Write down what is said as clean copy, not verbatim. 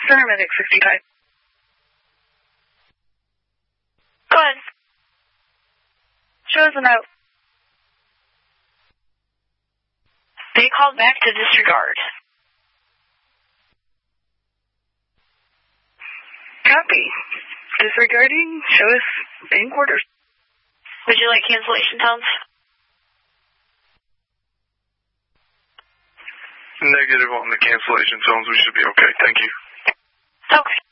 Center Medic 65. Go ahead. Shows a note. They called back to disregard. Copy. Disregarding. Show us in quarters. Would you like cancellation tones? Negative on the cancellation tones. We should be okay. Thank you. Okay.